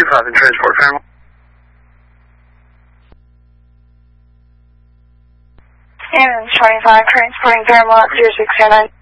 25 and transport Paramount. And 25, transporting Paramount 0609.